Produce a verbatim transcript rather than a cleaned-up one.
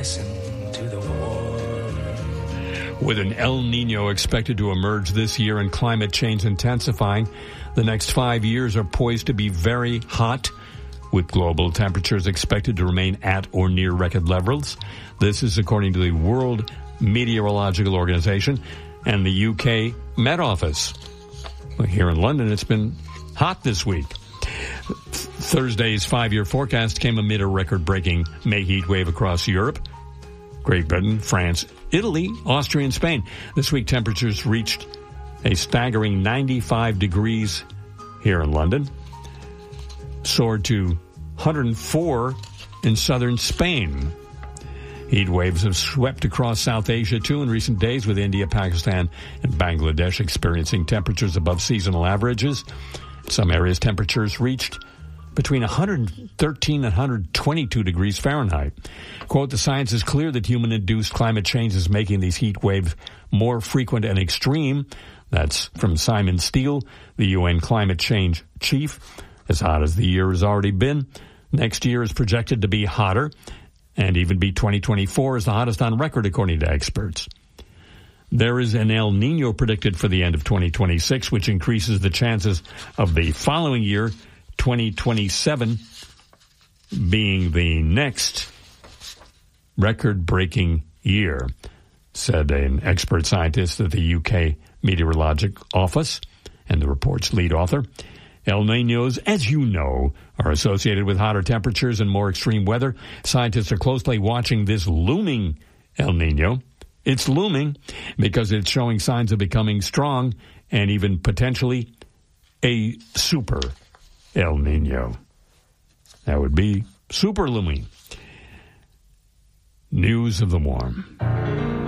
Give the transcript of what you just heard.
listen to the war. With an El Nino expected to emerge this year and climate change intensifying, the next five years are poised to be very hot, with global temperatures expected to remain at or near record levels. This is according to the World Meteorological Organization and the U K Met Office. Here in London, it's been hot this week. Thursday's five-year forecast came amid a record-breaking May heat wave across Europe, Great Britain, France, Italy, Austria, and Spain. This week, temperatures reached a staggering ninety-five degrees here in London, soared to one hundred four in southern Spain. Heat waves have swept across South Asia, too, in recent days, with India, Pakistan, and Bangladesh experiencing temperatures above seasonal averages. In some areas, temperatures reached between one hundred thirteen and one hundred twenty-two degrees Fahrenheit. Quote, the science is clear that human-induced climate change is making these heat waves more frequent and extreme. That's from Simon Steele, the U N climate change chief. As hot as the year has already been, next year is projected to be hotter and even beat twenty twenty-four as the hottest on record, according to experts. There is an El Nino predicted for the end of twenty twenty-six, which increases the chances of the following year, twenty twenty-seven, being the next record-breaking year, said an expert scientist at the U K Meteorological Office and the report's lead author. El Niños, as you know, are associated with hotter temperatures and more extreme weather. Scientists are closely watching this looming El Nino. It's looming because it's showing signs of becoming strong and even potentially a super El Nino. That would be super looming. News of the warm.